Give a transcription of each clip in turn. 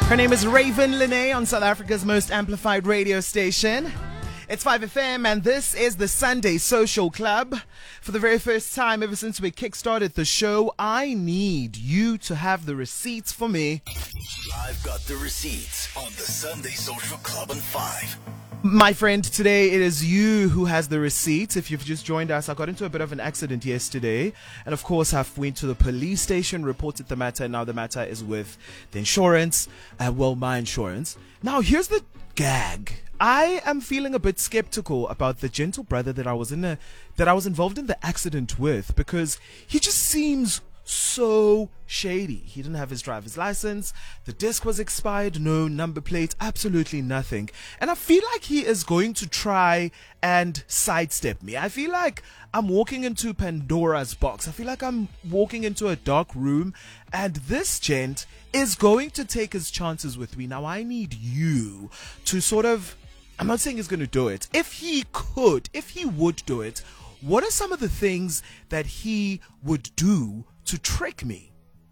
Her name is Raven Lene on South Africa's most amplified radio station. It's 5FM and this is the Sunday Social Club. For the very first time ever since we kickstarted the show, I need you to have the receipts for me. I've got the receipts on the Sunday Social Club on 5. My friend, today it is you who has the receipts. If you've just joined us, I got into a bit of an accident yesterday. And of course, I went to the police station, reported the matter. And now the matter is with the insurance. My insurance. Now, here's the gag. I am feeling a bit skeptical about the gentle brother that I was involved in the accident with, because he just seems so shady. He didn't have his driver's license, the disc was expired, no number plate, absolutely nothing. And I feel like he is going to try and sidestep me. I feel like I'm walking into Pandora's box. I feel like I'm walking into a dark room, and this gent is going to take his chances with me. Now I need you to sort of, I'm not saying he's going to do it. If he would do it, what are some of the things that he would do to trick me?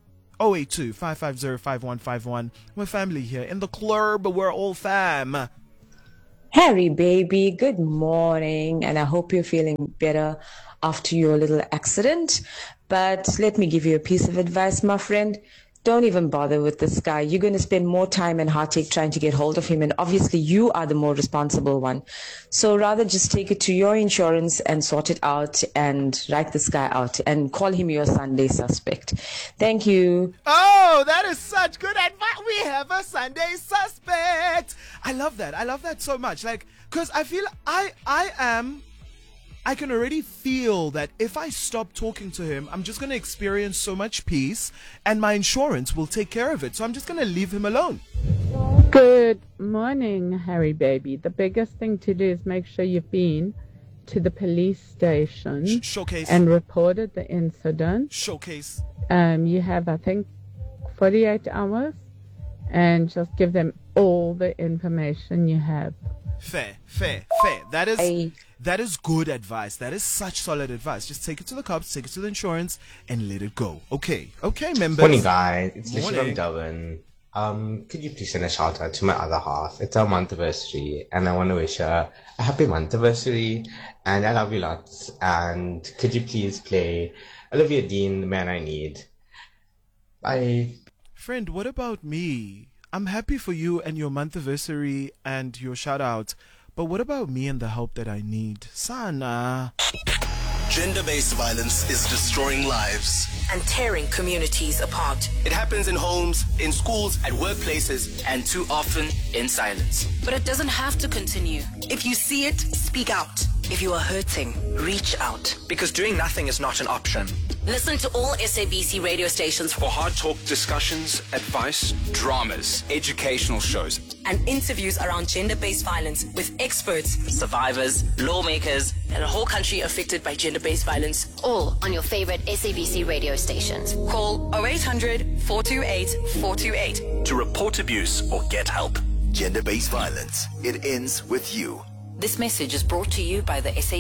082-550-5151. We're family here in the club. We're all fam. Harry, baby, good morning, and I hope you're feeling better after your little accident. But let me give you a piece of advice, my friend. Don't even bother with this guy. You're going to spend more time and heartache trying to get hold of him, and obviously you are the more responsible one. So rather just take it to your insurance and sort it out and write this guy out and call him your Sunday suspect. Thank you. Oh, that is such good advice. We have a Sunday suspect. I love that. I love that so much. Like, because I feel I can already feel that if I stop talking to him, I'm just going to experience so much peace and my insurance will take care of it. So I'm just going to leave him alone. Good morning, Harry baby. The biggest thing to do is make sure you've been to the police station Showcase. And reported the incident. Showcase. You have, I think, 48 hours, and just give them all the information you have. Fair. That is good advice. That is such solid advice. Just take it to the cops, take it to the insurance, and let it go. Okay, members. Morning, guys. It's Lisha from Durban. Could you please send a shout out to my other half? It's our month anniversary, and I want to wish her a happy month anniversary, and I love you lots. And could you please play Olivia Dean, The Man I Need? Bye. Friend, what about me? I'm happy for you and your month anniversary and your shout out. But what about me and the help that I need? Sana. Gender-based violence is destroying lives and tearing communities apart. It happens in homes, in schools, at workplaces, and too often in silence. But it doesn't have to continue. If you see it, speak out. If you are hurting, reach out. Because doing nothing is not an option. Listen to all SABC radio stations for hard talk discussions, advice, dramas, educational shows, and interviews around gender-based violence with experts, survivors, lawmakers, and a whole country affected by gender-based violence. All on your favorite SABC radio stations. Call 0800-428-428 to report abuse or get help. Gender-based violence. It ends with you. This message is brought to you by the SABC.